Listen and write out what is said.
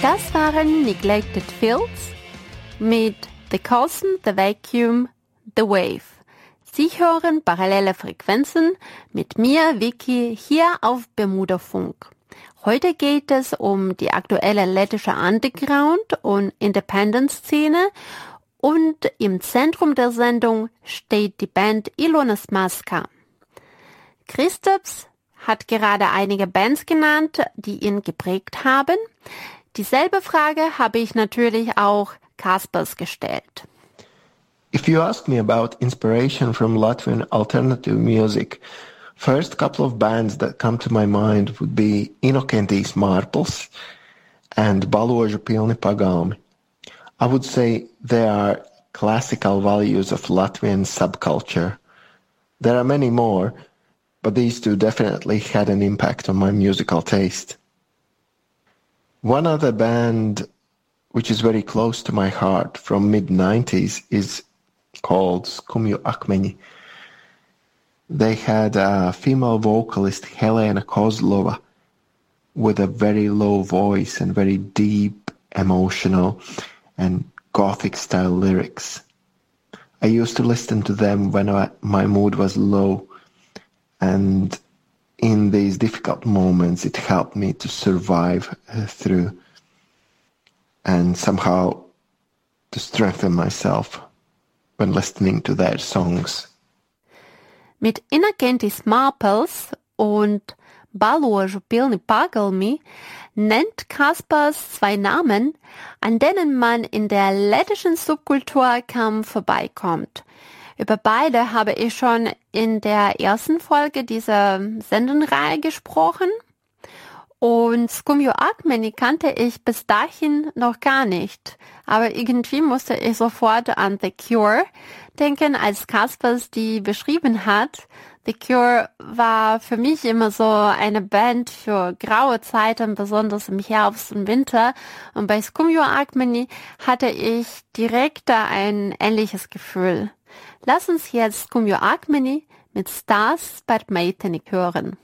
Das waren Neglected Fields mit The Cousin, The Vacuum, The Wave. Sie hören parallele Frequenzen mit mir, Vicky, hier auf Bermuda Funk. Heute geht es um die aktuelle lettische Underground- und Independent-Szene und im Zentrum der Sendung steht die Band Ilonas Maska. Christophs hat gerade einige Bands genannt, die ihn geprägt haben. Dieselbe Frage habe ich natürlich auch Kaspars gestellt. If you ask me about inspiration from Latvian alternative music, first couple of bands that come to my mind would be Inokentijas Mārples and Balodžu Pilni Pagalmi. I would say they are classical values of Latvian subculture. There are many more, but these two definitely had an impact on my musical taste. One other band which is very close to my heart from mid-90s is called Skumju Akmeņi. They had a female vocalist, Helena Kozlova, with a very low voice and very deep, emotional and gothic-style lyrics. I used to listen to them when my mood was low, and in these difficult moments it helped me to survive through and somehow to strengthen myself when listening to their songs. Mit Inokentijas Mārples und Balodžu Pilni Pagalmi nennt Kaspars zwei Namen, an denen man in der lettischen Subkultur kaum vorbeikommt. Über beide habe ich schon in der ersten Folge dieser Sendenreihe gesprochen. Und Skumju Akmeņi kannte ich bis dahin noch gar nicht. Aber irgendwie musste ich sofort an The Cure denken, als Kaspars die beschrieben hat. The Cure war für mich immer so eine Band für graue Zeiten, besonders im Herbst und Winter. Und bei Skumju Akmeņi hatte ich direkt da ein ähnliches Gefühl. Lass uns jetzt Skumju Akmeņi mit Stars par meiteni hören.